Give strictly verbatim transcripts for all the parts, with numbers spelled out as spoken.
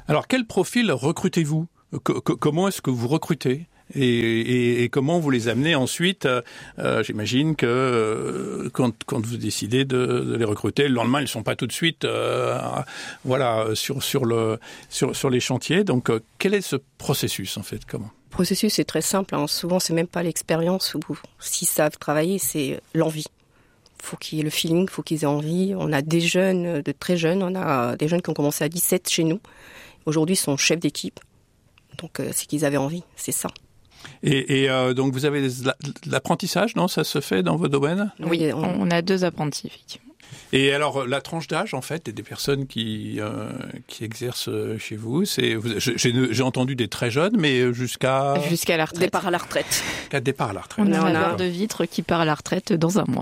Alors, quel profil recrutez-vous ? C- c- Comment est-ce que vous recrutez ? Et, et, et comment vous les amenez ensuite euh, J'imagine que euh, quand, quand vous décidez de, de les recruter, le lendemain, ils ne sont pas tout de suite euh, voilà, sur, sur, le, sur, sur les chantiers. Donc, euh, quel est ce processus, en fait ? Comment ? Le processus est très simple. Hein. Souvent, c'est même pas l'expérience ou s'ils savent travailler, c'est l'envie. Il faut qu'il y ait le feeling, il faut qu'ils aient envie. On a des jeunes, de très jeunes. On a des jeunes qui ont commencé à dix-sept chez nous. Aujourd'hui, ils sont chefs d'équipe. Donc, euh, c'est qu'ils avaient envie. C'est ça. Et, et euh, donc, vous avez de l'apprentissage, non ? Ça se fait dans vos domaines ? Oui, on... on a deux apprentis, effectivement. Et alors, la tranche d'âge, en fait, des personnes qui euh, qui exercent chez vous, c'est j'ai, j'ai entendu des très jeunes, mais jusqu'à jusqu'à la retraite. Départ à la retraite. Jusqu'à départ à la retraite. On a on un a... verre de vitre qui part à la retraite dans un mois.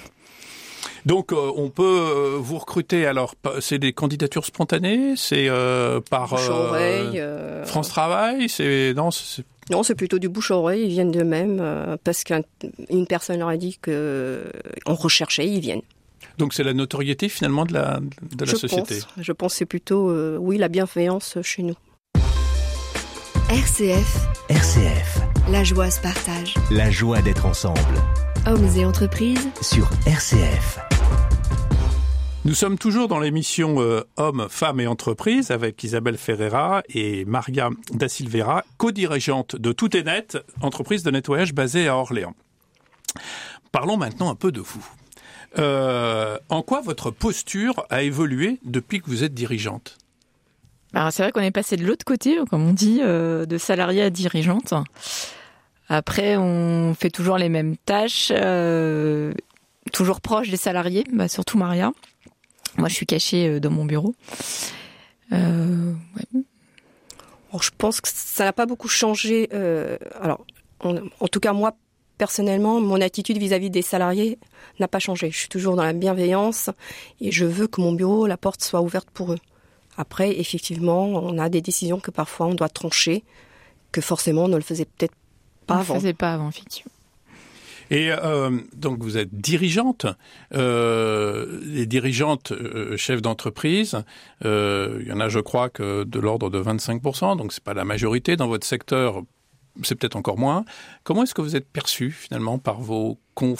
Donc, euh, on peut euh, vous recruter. Alors, c'est des candidatures spontanées, c'est euh, par bouche-oreille, euh... France Travail, c'est non, c'est... non, c'est plutôt du bouche-oreille. Ils viennent d'eux-mêmes euh, parce qu'une personne leur a dit que on recherchait, ils viennent. Donc, c'est la notoriété finalement de la de la je société. Pense, je pense que c'est plutôt euh, oui la bienveillance chez nous. R C F. R C F. La joie se partage. La joie d'être ensemble. Hommes et entreprises. Sur R C F. Nous sommes toujours dans l'émission euh, Hommes, Femmes et Entreprises avec Isabelle Ferreira et Maria Da Silveira, co-dirigeante de Tout est net, entreprise de nettoyage basée à Orléans. Parlons maintenant un peu de vous. Euh, en quoi votre posture a évolué depuis que vous êtes dirigeante ? Alors, c'est vrai qu'on est passé de l'autre côté, comme on dit, euh, de salarié à dirigeante. Après, on fait toujours les mêmes tâches, euh, toujours proche des salariés, bah, surtout Maria. Moi, je suis cachée dans mon bureau. Euh, ouais. Alors, je pense que ça n'a pas beaucoup changé. Euh, alors, on, en tout cas, moi, personnellement, mon attitude vis-à-vis des salariés n'a pas changé. Je suis toujours dans la bienveillance et je veux que mon bureau, la porte soit ouverte pour eux. Après, effectivement, on a des décisions que parfois on doit trancher, que forcément on ne le faisait peut-être pas on avant. On ne le faisait pas avant, effectivement. Et euh, donc vous êtes dirigeante, euh, les dirigeantes euh, chefs d'entreprise, euh, il y en a je crois que de l'ordre de vingt-cinq pour cent, donc c'est pas la majorité dans votre secteur, c'est peut-être encore moins. Comment est-ce que vous êtes perçue finalement par vos confrères ?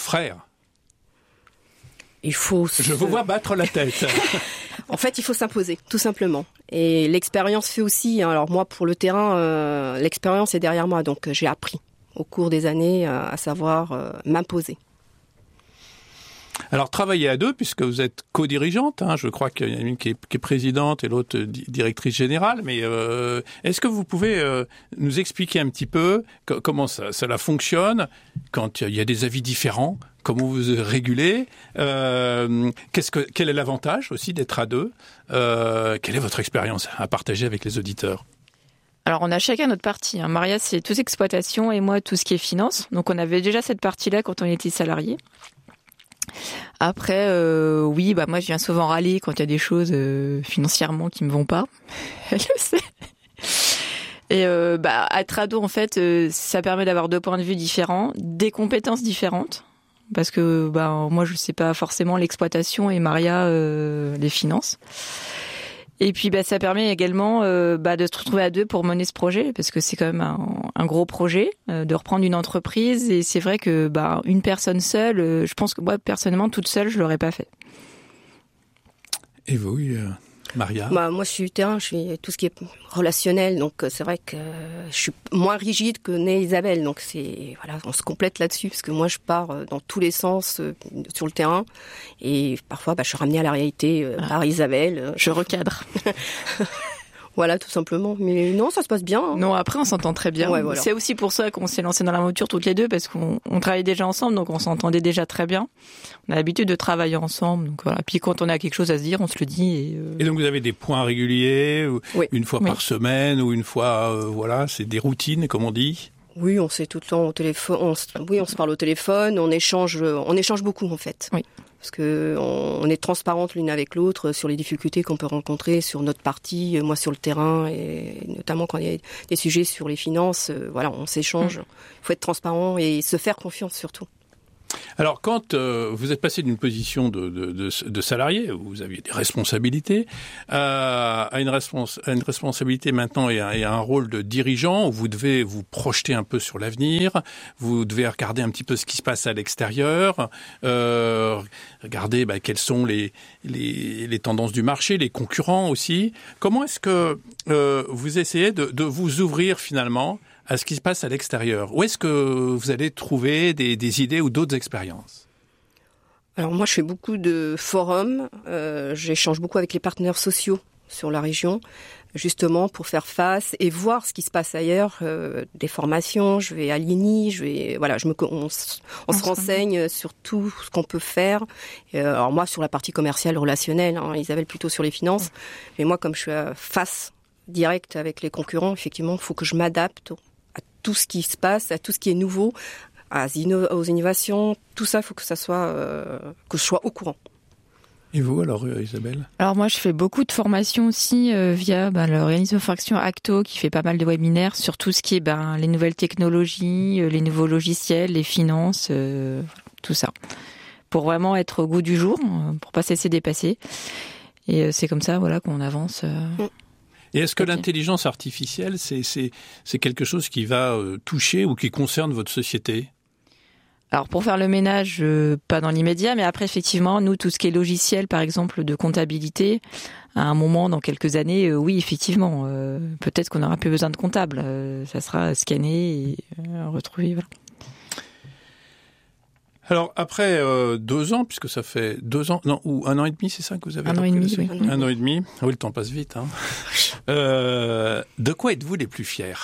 Il faut. Se... Je vous vois battre la tête. En fait, il faut s'imposer, tout simplement. Et l'expérience fait aussi. Hein, alors moi, pour le terrain, euh, l'expérience est derrière moi, donc euh, j'ai appris au cours des années euh, à savoir euh, m'imposer. Alors, travailler à deux, puisque vous êtes co-dirigeante, hein, je crois qu'il y en a une qui est, qui est présidente et l'autre di- directrice générale, mais euh, est-ce que vous pouvez euh, nous expliquer un petit peu co- comment ça, cela fonctionne quand il y a des avis différents, comment vous régulez, euh, qu'est-ce que, quel est l'avantage aussi d'être à deux, euh, quelle est votre expérience à partager avec les auditeurs ? Alors, on a chacun notre partie. Hein. Maria, c'est tout exploitation et moi, tout ce qui est finance. Donc, on avait déjà cette partie-là quand on était salarié. Après, euh, oui, bah moi, je viens souvent râler quand il y a des choses euh, financièrement qui me vont pas. Elle le sait. Et euh, bah, être ado, en fait, euh, ça permet d'avoir deux points de vue différents, des compétences différentes. Parce que bah, moi, je sais pas forcément l'exploitation et Maria, euh, les finances. Et puis, bah, ça permet également euh, bah, de se retrouver à deux pour mener ce projet, parce que c'est quand même un, un gros projet, euh, de reprendre une entreprise. Et c'est vrai que bah, une personne seule, euh, je pense que moi, personnellement, toute seule, je l'aurais pas fait. Et vous, euh, Maria ? Bah, moi, je suis du terrain, je suis tout ce qui est relationnel, donc c'est vrai que je suis moins rigide que née Isabelle. Donc c'est voilà, on se complète là-dessus, parce que moi, je pars dans tous les sens euh, sur le terrain, et parfois, bah, je suis ramenée à la réalité euh, ah. par Isabelle. Je recadre. Voilà, tout simplement. Mais non, ça se passe bien. Hein. Non, après, on s'entend très bien. Ouais, voilà. C'est aussi pour ça qu'on s'est lancé dans l'aventure toutes les deux, parce qu'on on travaillait déjà ensemble, donc on s'entendait déjà très bien. On a l'habitude de travailler ensemble. Donc voilà. Puis quand on a quelque chose à se dire, on se le dit. Et, euh... et donc vous avez des points réguliers, oui. une fois oui. par semaine ou une fois, euh, voilà, c'est des routines, comme on dit. Oui, on sait tout le temps au téléphone. On se, oui, on se parle au téléphone. On échange, on échange beaucoup en fait. Oui. Parce que on, on est transparente l'une avec l'autre sur les difficultés qu'on peut rencontrer sur notre partie, moi sur le terrain, et notamment quand il y a des sujets sur les finances. Euh, voilà, on s'échange. Il mmh. faut être transparent et se faire confiance surtout. Alors, quand euh, vous êtes passé d'une position de, de, de, de salarié, où vous aviez des responsabilités, à, à, une, respons- à une responsabilité maintenant et à, et à un rôle de dirigeant, où vous devez vous projeter un peu sur l'avenir, vous devez regarder un petit peu ce qui se passe à l'extérieur, euh, regarder bah, quelles sont les, les, les tendances du marché, les concurrents aussi. Comment est-ce que euh, vous essayez de, de vous ouvrir finalement à ce qui se passe à l'extérieur? Où est-ce que vous allez trouver des, des idées ou d'autres expériences? Alors moi, je fais beaucoup de forums, euh, j'échange beaucoup avec les partenaires sociaux sur la région, justement pour faire face et voir ce qui se passe ailleurs, euh, des formations. Je vais à l'I N I, je vais, voilà, je me, on, on se renseigne sur tout ce qu'on peut faire. Euh, alors moi, sur la partie commerciale, relationnelle, hein, Isabelle plutôt sur les finances, mais moi, comme je suis à face directe avec les concurrents, effectivement, il faut que je m'adapte à tout ce qui se passe, à tout ce qui est nouveau, à, aux innovations, tout ça, il faut que ça soit, euh, que je sois au courant. Et vous, alors, Isabelle? Alors moi, je fais beaucoup de formations aussi euh, via ben, l'organisme Fraction Acto, qui fait pas mal de webinaires sur tout ce qui est ben, les nouvelles technologies, euh, les nouveaux logiciels, les finances, euh, tout ça, pour vraiment être au goût du jour, euh, pour pas se laisser dépasser. Et euh, c'est comme ça, voilà, qu'on avance. Euh... Mm. Et est-ce que l'intelligence artificielle, c'est, c'est, c'est quelque chose qui va euh, toucher ou qui concerne votre société? Alors pour faire le ménage, euh, pas dans l'immédiat, mais après effectivement, nous, tout ce qui est logiciel, par exemple, de comptabilité, à un moment, dans quelques années, euh, oui, effectivement, euh, peut-être qu'on n'aura plus besoin de comptable. Euh, ça sera scanné et euh, retrouvé, voilà. Alors après euh, deux ans, puisque ça fait deux ans, non, ou un an et demi, c'est ça que vous avez? Un an et demi, oui. Un an et demi. Oui, le temps passe vite. Hein. euh, de quoi êtes-vous les plus fiers?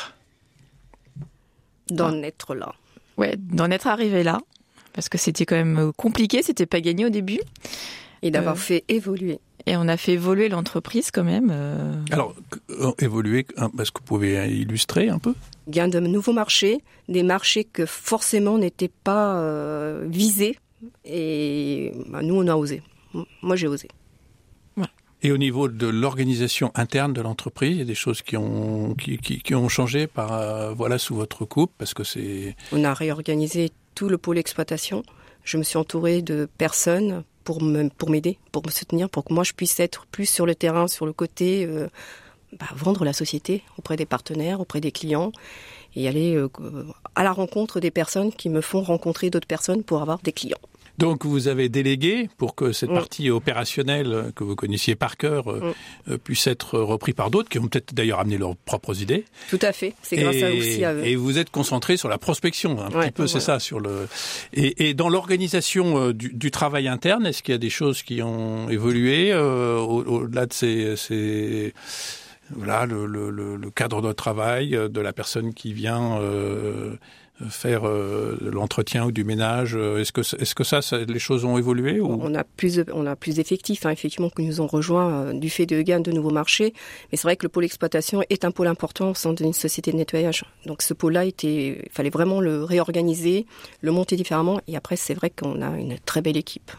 D'en ah. être là. Ouais, d'en être arrivé là, parce que c'était quand même compliqué, c'était pas gagné au début. Et d'avoir euh, fait évoluer. Et on a fait évoluer l'entreprise quand même. Euh... Alors, euh, évoluer, est-ce que vous pouvez illustrer un peu? Gain de nouveaux marchés, des marchés que forcément n'étaient pas euh, visés. Et bah, nous, on a osé. Moi, j'ai osé. Ouais. Et au niveau de l'organisation interne de l'entreprise, il y a des choses qui ont, qui, qui, qui ont changé par, euh, voilà, sous votre coupe, parce que c'est... On a réorganisé tout le pôle exploitation. Je me suis entourée de personnes pour me, pour m'aider, pour me soutenir, pour que moi je puisse être plus sur le terrain, sur le côté, euh, bah, vendre la société auprès des partenaires, auprès des clients, et aller euh, à la rencontre des personnes qui me font rencontrer d'autres personnes pour avoir des clients. Donc vous avez délégué pour que cette mmh. partie opérationnelle que vous connaissiez par cœur mmh. euh, puisse être reprise par d'autres qui ont peut-être d'ailleurs amené leurs propres idées. Tout à fait, c'est grâce et, à aussi à eux. Et vous êtes concentré sur la prospection, un ouais, petit peu, voilà. c'est ça, sur le. Et, et dans l'organisation du, du travail interne, est-ce qu'il y a des choses qui ont évolué euh, au, au-delà de ces, ces voilà le, le, le cadre de travail de la personne qui vient euh, faire euh, de l'entretien ou du ménage? Est-ce que, est-ce que ça, ça les choses ont évolué ou... On a plus, on a plus d'effectifs, hein, effectivement, qui nous ont rejoints euh, du fait de gains de nouveaux marchés. Mais c'est vrai que le pôle exploitation est un pôle important au sein d'une société de nettoyage. Donc ce pôle-là, était, il fallait vraiment le réorganiser, le monter différemment. Et après, c'est vrai qu'on a une très belle équipe.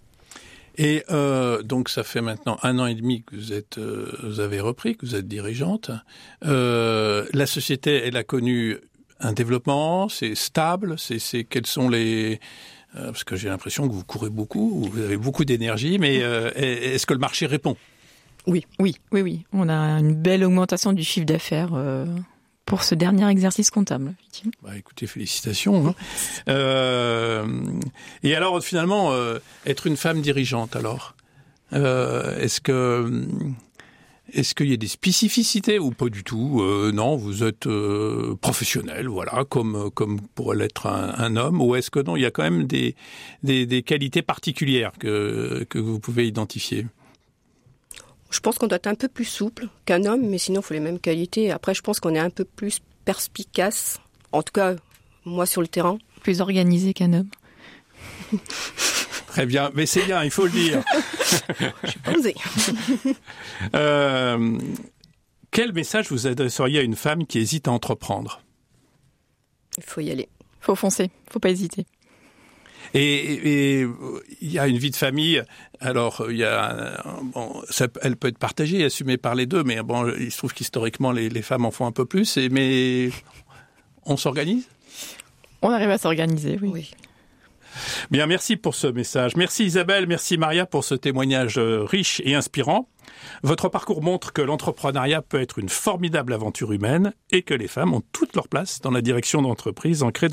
Et euh, donc ça fait maintenant un an et demi que vous êtes, euh, vous avez repris, que vous êtes dirigeante. Euh, la société, elle a connu un développement, c'est stable, c'est, c'est quels sont les euh, parce que j'ai l'impression que vous courez beaucoup, vous avez beaucoup d'énergie, mais euh, est-ce que le marché répond? Oui, oui, oui, oui. On a une belle augmentation du chiffre d'affaires euh, pour ce dernier exercice comptable. Bah, écoutez, félicitations. Hein. euh, et alors finalement, euh, être une femme dirigeante, alors, euh, est-ce que Est-ce qu'il y a des spécificités ou pas du tout? euh, Non, vous êtes euh, professionnel, voilà, comme comme pourrait l'être un, un homme. Ou est-ce que non, il y a quand même des des, des qualités particulières que que vous pouvez identifier? Je pense qu'on doit être un peu plus souple qu'un homme, mais sinon il faut les mêmes qualités. Après, je pense qu'on est un peu plus perspicace. En tout cas, moi sur le terrain. Plus organisé qu'un homme. Très bien, mais c'est bien, il faut le dire. J'ai pas osé. euh, quel message vous adresseriez à une femme qui hésite à entreprendre? Il faut y aller. Il faut foncer, il ne faut pas hésiter. Et il y a une vie de famille. Alors, il y a bon, ça, elle peut être partagée, assumée par les deux, mais bon, il se trouve qu'historiquement les, les femmes en font un peu plus. Et, mais on s'organise? On arrive à s'organiser, oui. Oui. Bien, merci pour ce message. Merci Isabelle, merci Maria pour ce témoignage riche et inspirant. Votre parcours montre que l'entrepreneuriat peut être une formidable aventure humaine et que les femmes ont toute leur place dans la direction d'entreprises ancrées dans